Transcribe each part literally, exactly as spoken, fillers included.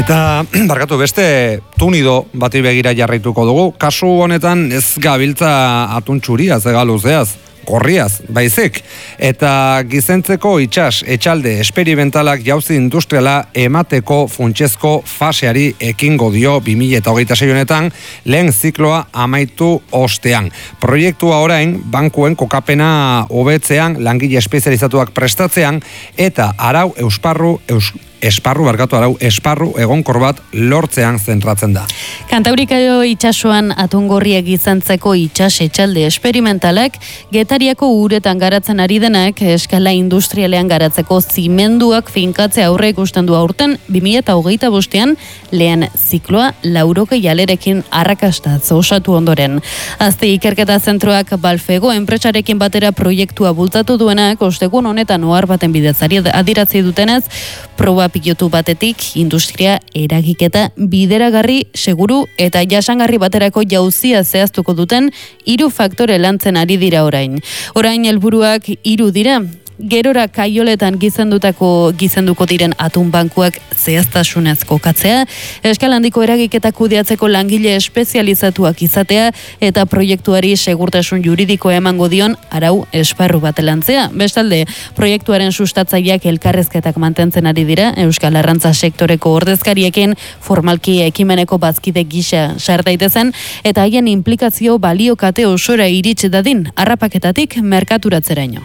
Eta, barkatu, beste tunido bati begira jarraituko dugu. Kasu honetan ez gabiltza atuntxuriaz, egaluzeaz, gorriaz, baizik. Eta gizentzeko itxas, etxalde, esperimentalak jauzi industriala emateko funtsezko faseari ekingo dio bi mila hogeita sei honetan lehen zikloa amaitu ostean. Proiektua orain, bankuen kokapena hobetzean, langile espezializatuak prestatzean, eta arau eusparru, eus, esparru, barkatu arau, esparru egonkor bat lortzean zentratzen da. Kantauriko itsasoan atungorriak izantzeko itxas etxalde esperimentalak, Getariako uretan garatzen ari denak, eskala industrialean garatzeko zimenduak finkatzea aurre ikusten du aurten, bi mila hogeita bostean lehen zikloa laurogei alerekin arrakastatz osatu ondoren. Azte ikerketa zentroak Balfego enpresarekin batera proiektua bultzatu duenak, ostegun honetan ohar baten bidez adierazi dutenez, proba pilotu batetik industria eragiketa bideragarri, seguru eta jasangarri baterako jauzia zehaztuko duten hiru faktore lantzen ari dira orain. Orain helburuak hiru dira. Gerora kaioletan gizendutako gizenduko diren atun bankuak zehaztasunez kokatzea, eskala handiko eragiketa kudeatzeko langile espezializatuak izatea eta proiektuari segurtasun juridikoa emango dion arau esparru bat lantzea. Bestalde, proiektuaren sustatzaileak elkarrezketak mantentzen ari dira Euskal Arrantza sektoreko ordezkariekin formalki ekimeneko bazkide gisa sar daitezen eta haien inplikazio baliokate osora iritsi dadin harrapaketatik merkaturatzeraino.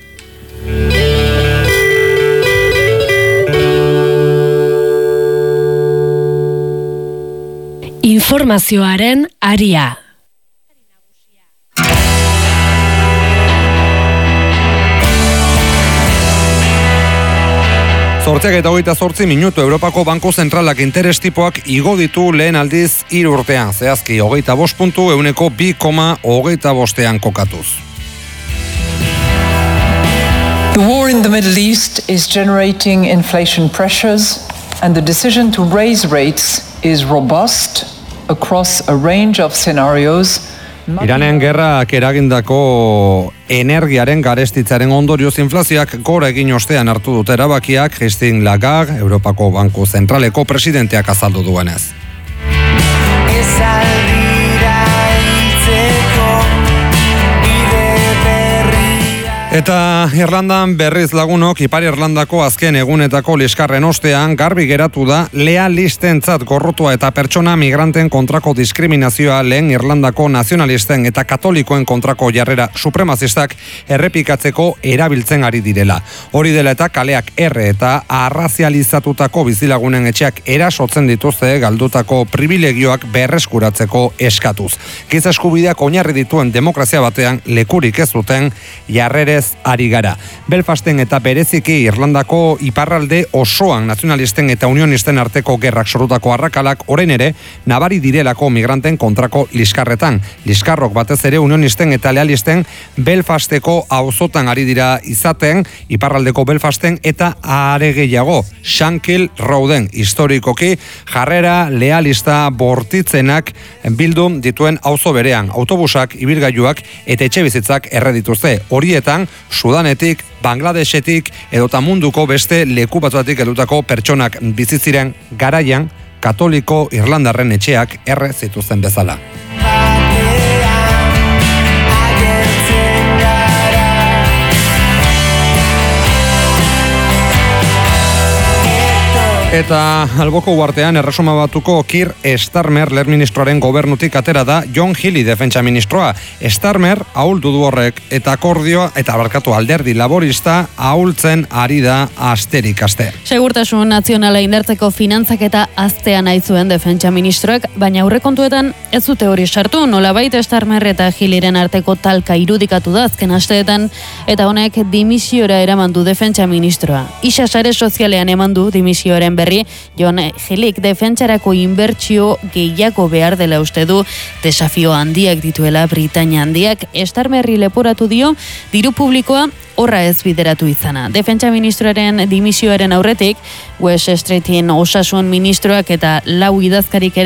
Informazioaren aria. Zortziak eta hogeita zortzi minutu Europako Banku Zentralak interes tipoak igo ditu lehen aldiz hiru urtean, zehazki hogeita bost puntu ehuneko bi koma hogeita bostean kokatuz. The war in the Middle East is generating inflation pressures, and the decision to raise rates is robust across a range of scenarios. Iranen gerrak eragindako energiaren garestitzaren ondorioz inflazioak gora egin ostean hartu dute erabakiak Christine Lagarde, Europako Banku Zentraleko presidenteak azaldu duenez. Eta Irlandan berriz lagunok, Ipar Irlandako azken egunetako liskarren ostean garbi geratu da lealistentzat gorrotua eta pertsona migranten kontrako diskriminazioa lehen Irlandako nazionalisten eta katolikoen kontrako jarrera supremazistak errepikatzeko erabiltzen ari direla. Hori dela eta kaleak erre eta arrazializatutako bizilagunen etxeak erasotzen dituzte galdutako privilegioak berreskuratzeko eskatuz. Giza eskubideak oinarri dituen demokrazia batean lekurik ez duten jarrerez ari gara. Belfasten eta bereziki Irlandako iparralde osoan nazionalisten eta unionisten arteko gerrak sorutako arrakalak orain ere nabari direlako migranten kontrako liskarretan. Liskarrok batez ere unionisten eta lealisten Belfasteko auzotan ari dira izaten, iparraldeko Belfasten eta are gehiago Shankill Roaden historikoki jarrera lealista bortitzenak bildu dituen auzo berean. Autobusak, ibilgailuak eta etxebizitzak erre dituzte. Horietan Sudanetik, Bangladesetik edota munduko beste leku batzuetatik heldutako pertsonak bizitziren garaian katoliko irlandarren etxeak erre zituzten bezala. Eta alboko uartean erresuma batuko Keir Starmer ler ministroaren gobernutik atera da John Healey defentsa ministroa. Starmer ahuldu du horrek eta akordioa eta barkatu alderdi laborista ahultzen ari da asterik aste. Segurtasun nazionala indartzeko finantzak eta aztean aizuen defentsa ministroak, baina aurrekontuetan ez dute hori sartu, nolabait Starmer eta Healeyren arteko talka irudikatu da azken asteetan eta honek dimisiora eraman du defentsa ministroa. Isa sare sozialean eman du dimisioaren berri, John Healeyk defentsarako inbertsio gehiago behar dela uste du, desafio handiak dituela Britainia handiak. Starmerri leporatu dio diru publikoa horra ez bideratu izana. Defentsa ministroaren dimisioaren aurretik, West Streetin osasun ministroak eta lau idazkarik ere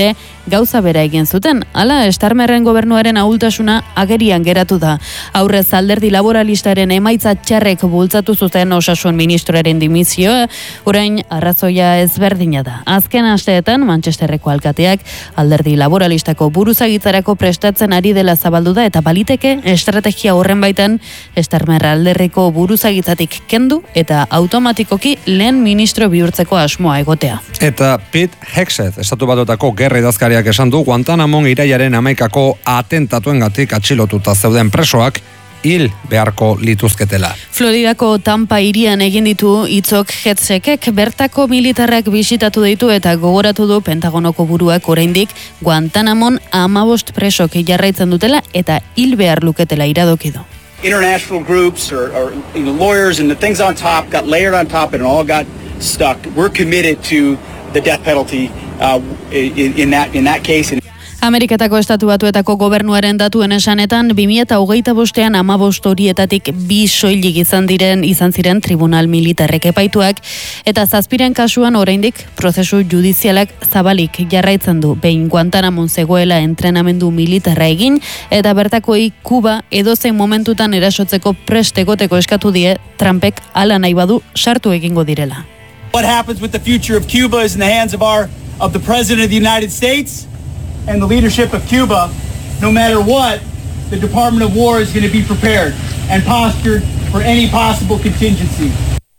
gauza bera egin zuten. Hala, Starmerren gobernuaren ahultasuna agerian geratu da. Aurrez alderdi laboralistaren emaitza txarrek bultzatu zuten osasun ministroaren dimisioa, orain arrazoia ezberdina da. Azken asteetan Manchesterreko alkateak alderdi laboralistako buruzagitzarako prestatzen ari dela zabaldu da eta baliteke estrategia horren baitan Starmer alderriko buruzagitzatik kendu eta automatikoki lehen ministro bihurtzeko asmoa egotea. Eta Pete Hegseth, Estatu Batuetako gerra idazkariak esan du Guantanamon iraiaren hamaikako atentatuengatik atxilotuta zeuden presoak hil beharko lituzketela. Floridako Tampa hirian egin ditu hitzok Hegsethek bertako militarrak bisitatu ditu eta gogoratu du Pentagonoko buruak oraindik Guantanamon hamabost presok jarraitzen dutela eta hil behar luketela iradoki du. International groups or, or you know, lawyers and the things on top got layered on top and it all got stuck. We're committed to the death penalty uh, in, in that in that case. Ameriketako Estatu Batuetako gobernuaren datuen esanetan bi mila hogeita bostean hamabost horietatik bi soilik izan diren izan ziren tribunal militarrek epaituak eta zazpiren kasuan oraindik prozesu judizialak zabalik jarraitzen du behin Guantanamon zegoela entrenamendu militarra egin eta bertakoi Kuba edozein momentutan erasotzeko prest egoteko eskatu die Trumpek hala nahi badu sartu egingo direla. What happens with the future of Cuba is in the hands of our of the President of the United States and the leadership of Cuba. No matter what, the Department of War is going to be prepared and postured for any possible contingency.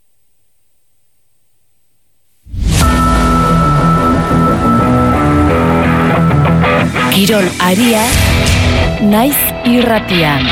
Kirol aria, naiz irratian.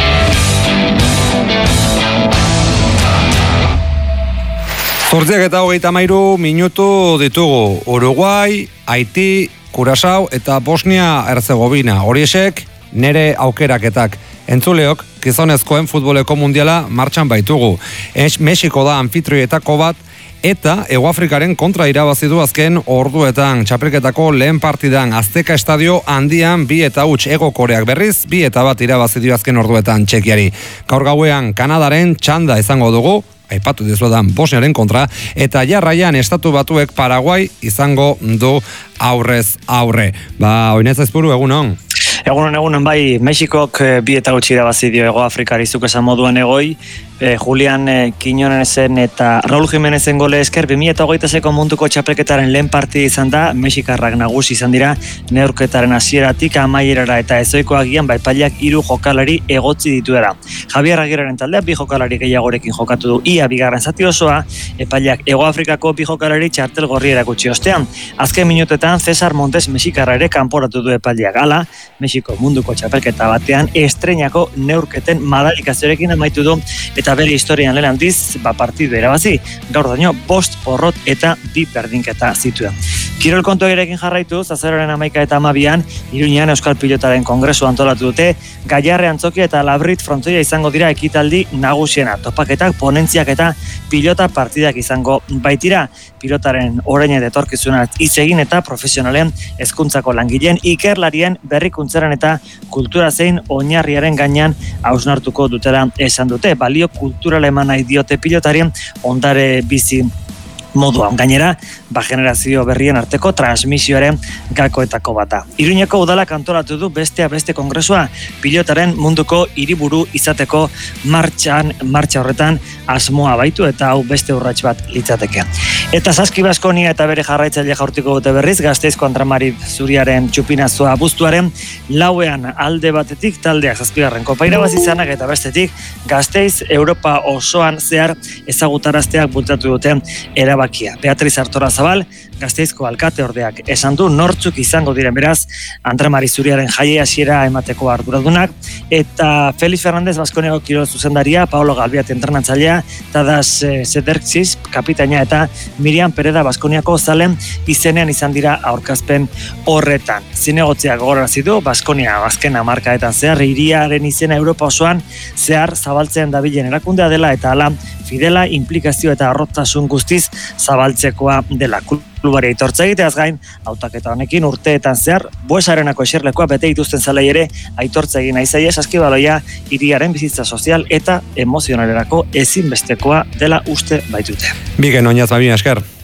Zortziak eta hogeita hamairu minutu ditugu. Uruguai, Haiti, Kurasau eta Bosnia-Herzegovina. Horiexek nere aukeraketak. Entzuleok, gizonezkoen futboleko mundiala martxan baitugu. Ez Mexiko da anfitrioetako bat eta Hegoafrikaren kontra irabazi du azken orduetan. Txapelketako lehen partidan Azteca estadio handian bi eta huts. Ego Koreak berriz bi eta bat irabazi dio azken orduetan Txekiari. Gaur gauean Kanadaren txanda izango dugu, aipatu dizuetan Bosniaren kontra, eta jarraian Estatu Batuek Paraguai izango du aurrez aurre. Ba, Oinez Aizpuru, egunon. Egunon, egunon, bai, Mexikok bi eta gutxi irabazi dio Hego Afrikari, zuk esan moduan egoi, eh, Julian eh, Quiñonezen eta Raúl Jiménezen gole esker, bi mila hogeita seko munduko txapelketaren lehen partida izan da, Mexikarrak nagusi izan dira, neurketaren hasieratik amaierara eta ezoiko agian baipaileak hiru jokalari egotzi dituera. Javier Agirreren taldea bi jokalari gehiagorekin jokatu du ia bigarren zati osoa, epaileak Hego Afrikako bi jokalari txartel gorri erakutsi ostean. Azken minutetan Cesar Montes Mexikarra ere kanporatu du epaileak. Hala, Mexiko munduko txapelketa batean estreinako neurketen madalikaziorekin amaitu du eta bere historian lehen aldiz, ba partidu erabazi, gaur daño bost porrot eta bi berdinketa zituen. Kirol kontu egirekin jarraitu, azaroaren hamaika eta hamabian, Iruñean Euskal Pilotaren Kongresu antolatu dute, Gaiarre Antzokia eta Labrit frontoia izango dira ekitaldi nagusiena, topaketak, ponentziak eta pilota partidak izango baitira, pilotaren orain eta etorkizuna hitz egin eta profesionalen hezkuntzako langileen ikerlarien berrikuntzaren eta kultura zein oinarriaren gainean hausnartuko dutela esan dute. Balio kulturala eman nahi diote pilotarien ondare bizi moduan. Gainera, ba generazio berrien arteko transmisioaren gakoetako bata. Iruñeko udalak antolatu du bestea beste kongresua pilotaren munduko hiriburu izateko martxan, martxa horretan asmoa baitu eta hau beste urrats bat litzateke. Eta Saski Baskonia eta bere jarraitzaile jaurtiko dute berriz, Gasteizko Andramari Zuriaren txupinazoa abuztuaren lauean alde batetik taldeak zazpigarren kopa irabazi izanak eta bestetik Gasteiz Europa osoan zehar ezagutarazteak bultatu duten erabakia. Beatriz Artora Zabal, Gasteizko alkate ordeak esan du nortzuk izango diren beraz Andramari Zuriaren jaie hasiera emateko arduradunak eta Felix Fernandez Baskoniako kirol zuzendaria, Paolo Galbiat entrenatzailea, Tadas Sederksis kapitaina eta Miriam Pereda Baskoniako zalen izenean izan dira aurkazpen horretan. Zinegotzea gogorarazi du Baskonia azken hamarkadetan zehar hiriaren izena Europa osoan zehar zabaltzen dabilen erakundea dela eta hala fidela, implikazio eta arrotasun guztiz zabaltzekoa dela. Klubari aitortza egiteaz gain, hautaketa honekin urteetan zehar, Buesarenako eserlekoa bete dituzten zalei ere aitortza egin nahi zaie Saskibaloia hiriaren bizitza sozial eta emozionalerako ezinbestekoa dela uste baitute. Bigen oinaz babina esker.